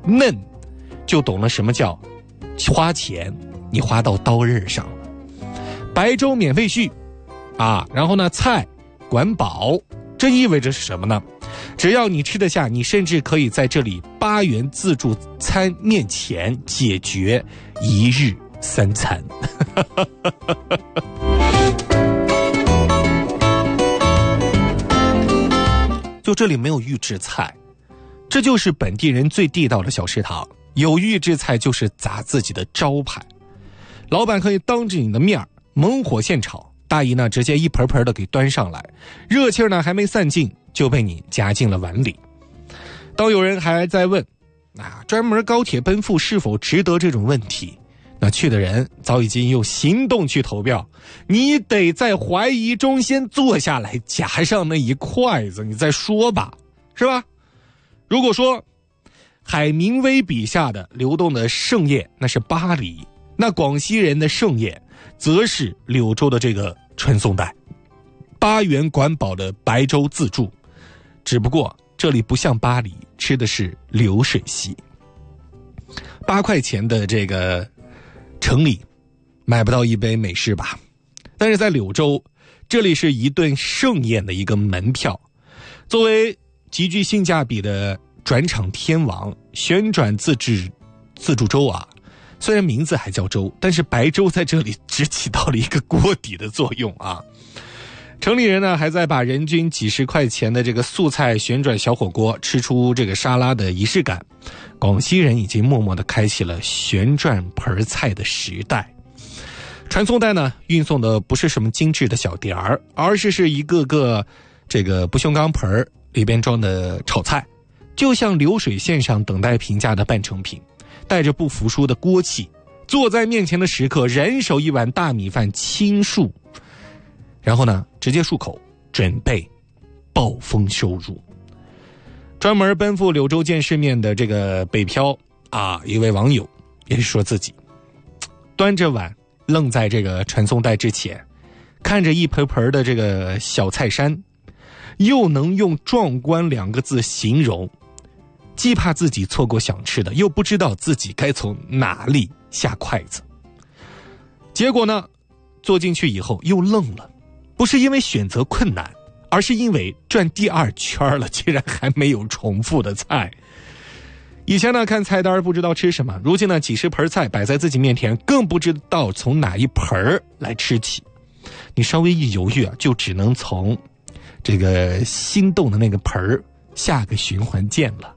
嫩，就懂了什么叫花钱，你花到刀刃上了。白粥免费续啊，然后呢菜管饱，这意味着是什么呢？只要你吃得下，你甚至可以在这里8元自助餐面前解决1日3餐。就这里没有预制菜，这就是本地人最地道的小食堂。有预制菜就是砸自己的招牌，老板可以当着你的面猛火现炒，大姨呢直接一盆盆的给端上来，热气呢还没散尽就被你夹进了碗里。当有人还在问专门高铁奔赴是否值得这种问题，那去的人早已经用行动去投票。你得在怀疑中先坐下来，夹上那一筷子，你再说吧，是吧？如果说海明威笔下的流动的盛宴那是巴黎，那广西人的盛宴则是柳州的这个传送带。8元管饱的白粥自助，只不过这里不像巴黎，吃的是流水席。8块钱的这个城里买不到一杯美式吧，但是在柳州，这里是一顿盛宴的一个门票。作为极具性价比的转场天王，旋转自助粥啊，虽然名字还叫粥，但是白粥在这里只起到了一个锅底的作用啊。城里人呢还在把人均几十块钱的这个素菜旋转小火锅吃出这个沙拉的仪式感，广西人已经默默地开启了旋转盆菜的时代。传送带呢运送的不是什么精致的小碟儿，而是一个个这个不锈钢盆里边装的炒菜，就像流水线上等待评价的半成品，带着不服输的锅气。坐在面前的食客人手一碗大米饭倾漱，然后呢直接漱口，准备暴风收入。专门奔赴柳州见世面的这个北漂一位网友也是说自己端着碗愣在这个传送带之前，看着一盆盆的这个小菜山，又能用壮观2个字形容，既怕自己错过想吃的，又不知道自己该从哪里下筷子。结果呢坐进去以后又愣了，不是因为选择困难，而是因为转第2圈了，竟然还没有重复的菜。以前呢看菜单不知道吃什么，如今呢几十盆菜摆在自己面前，更不知道从哪一盆来吃起。你稍微一犹豫就只能从这个心动的那个盆下个循环键了。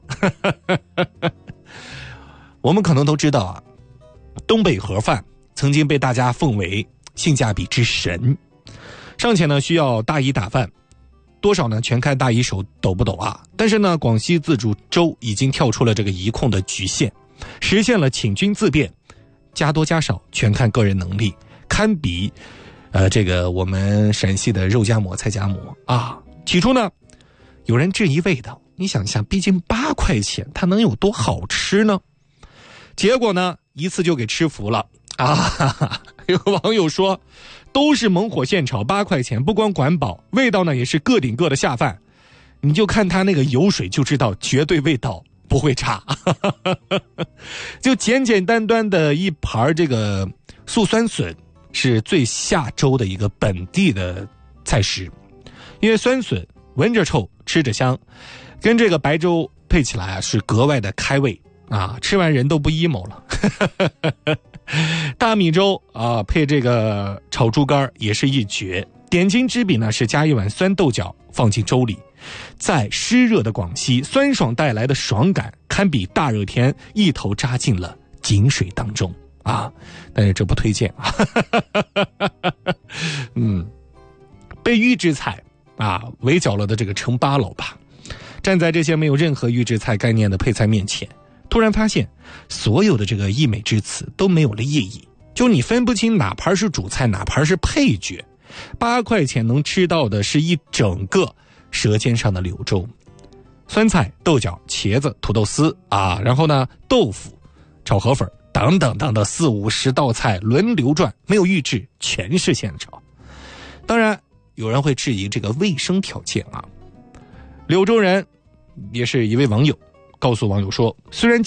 我们可能都知道东北盒饭曾经被大家奉为性价比之神，尚且呢需要大姨打饭，多少呢全看大姨手抖不抖但是呢广西自助粥已经跳出了这个一控的局限，实现了请君自便，加多加少全看个人能力，堪比这个我们陕西的肉夹馍菜夹馍起初呢有人质疑味道，你想想毕竟8块钱它能有多好吃呢？结果呢一次就给吃服了有个网友说，都是猛火现炒，8块钱不光管饱，味道呢也是个顶个的下饭。你就看它那个油水就知道绝对味道不会差。就简简单单的一盘这个素酸笋是最下粥的一个本地的菜食，因为酸笋闻着臭吃着香，跟这个白粥配起来是格外的开胃吃完人都不 emo 了。大米粥配这个炒猪肝也是一绝。点睛之笔呢是加一碗酸豆角放进粥里，在湿热的广西，酸爽带来的爽感堪比大热天一头扎进了井水当中但是这不推荐被预制菜围剿了的这个城巴老吧，站在这些没有任何预制菜概念的配菜面前，突然发现所有的这个溢美之词都没有了意义，就你分不清哪盘是主菜哪盘是配角。8块钱能吃到的是一整个舌尖上的柳州，酸菜、豆角、茄子、土豆丝然后呢豆腐、炒河粉等等等等40-50道菜轮流转，没有预制，全是现炒。当然有人会质疑这个卫生条件柳州人也是一位网友告诉网友说，虽然